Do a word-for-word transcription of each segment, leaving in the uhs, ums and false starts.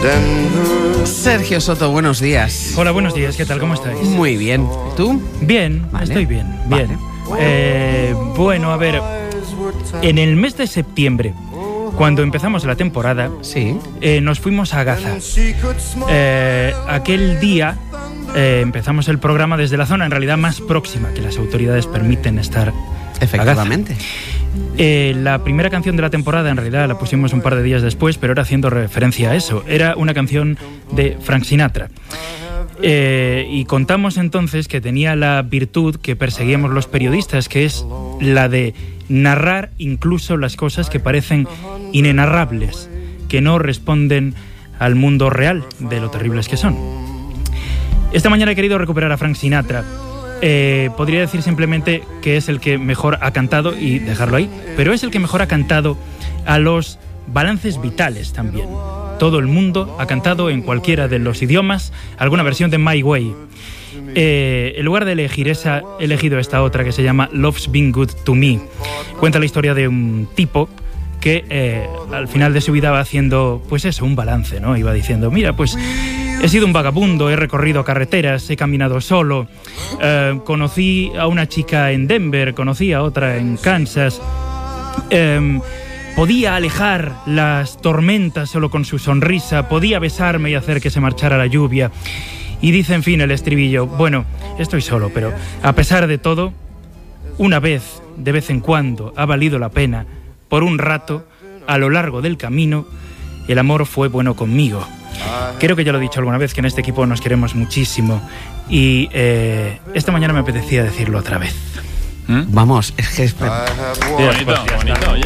Sergio Soto, buenos días. Hola, buenos días, ¿qué tal? ¿Cómo estáis? Muy bien. ¿Tú? Bien, Vale. estoy bien, bien. Vale. Eh, bueno, a ver, en el mes de septiembre, cuando empezamos la temporada, Sí. eh, nos fuimos a Gaza. Eh, aquel día eh, empezamos el programa desde la zona en realidad más próxima que las autoridades permiten estar a Gaza. Efectivamente. Eh, la primera canción de la temporada en realidad la pusimos un par de días después, pero era haciendo referencia a eso. Era una canción de Frank Sinatra. Eh, y contamos entonces que tenía la virtud que perseguíamos los periodistas, que es la de narrar incluso las cosas que parecen inenarrables, que no responden al mundo real de lo terribles que son. Esta mañana he querido recuperar a Frank Sinatra. Eh, podría decir simplemente que es el que mejor ha cantado y dejarlo ahí, pero es el que mejor ha cantado a los balances vitales también. Todo el mundo ha cantado en cualquiera de los idiomas alguna versión de My Way. Eh, en lugar de elegir esa, he elegido esta otra que se llama Love's Been Good to Me. Cuenta la historia de un tipo que eh, al final de su vida va haciendo, pues eso, un balance, ¿no? Iba diciendo, mira, pues he sido un vagabundo, he recorrido carreteras, he caminado solo, eh, conocí a una chica en Denver, conocí a otra en Kansas, eh, podía alejar las tormentas solo con su sonrisa, podía besarme y hacer que se marchara la lluvia. Y dice, en fin, el estribillo, bueno, estoy solo, pero a pesar de todo, una vez, de vez en cuando, ha valido la pena. Por un rato, a lo largo del camino, el amor fue bueno conmigo. Creo que ya lo he dicho alguna vez, que en este equipo nos queremos muchísimo. Y eh, esta mañana me apetecía decirlo otra vez. ¿Mm? Vamos, es que es... Bonito, bonito, oye.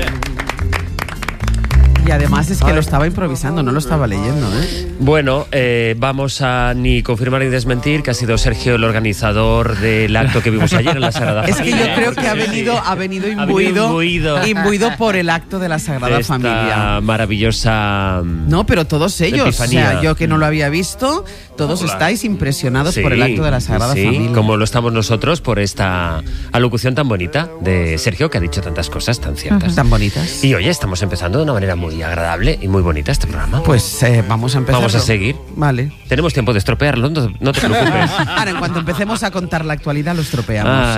Y además es que lo estaba improvisando, no lo estaba leyendo, ¿eh? Bueno, eh, vamos a ni confirmar ni desmentir que ha sido Sergio el organizador del acto que vimos ayer en la Sagrada Es que Familia. yo creo que ha venido, ha venido Ha venido imbuido, imbuido. imbuido por el acto de la Sagrada Esta Familia. maravillosa... No, pero todos ellos, Epifanía. o sea, yo que no lo había visto, todos Hola. estáis impresionados Sí, por el acto de la Sagrada sí, Familia. como lo estamos nosotros por esta alocución tan bonita de Sergio, que ha dicho tantas cosas tan ciertas. Tan bonitas. Y oye, estamos empezando de una manera muy agradable y muy bonita este programa. Pues eh, vamos a empezar. Vamos a seguir. Vale. Tenemos tiempo de estropearlo, no, no te preocupes. Ahora, en cuanto empecemos a contar la actualidad, lo estropeamos. Ah,